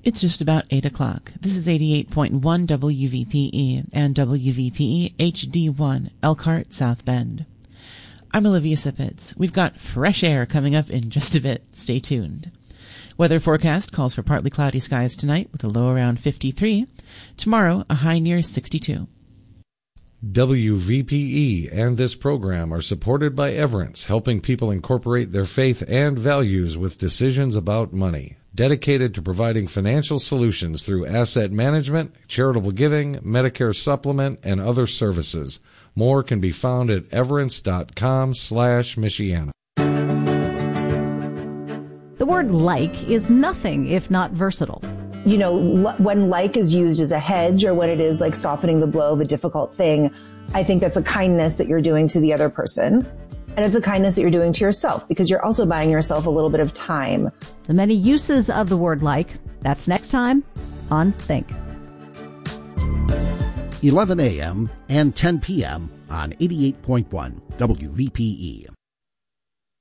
It's just about 8 o'clock. This is 88.1 WVPE and WVPE HD1, Elkhart, South Bend. I'm Olivia Sippets. We've got fresh air coming up in just a bit. Stay tuned. Weather forecast calls for partly cloudy skies tonight with a low around 53. Tomorrow, a high near 62. WVPE and this program are supported by Everence, helping people incorporate their faith and values with decisions about money. Dedicated to providing financial solutions through asset management, charitable giving, Medicare supplement, and other services. More can be found at everence.com/Michiana. The word like is nothing if not versatile. You know, when like is used as a hedge or when it is like softening the blow of a difficult thing, I think that's a kindness that you're doing to the other person. And it's a kindness that you're doing to yourself because you're also buying yourself a little bit of time. The many uses of the word like, that's next time on Think. 11 a.m. and 10 p.m. on 88.1 WVPE.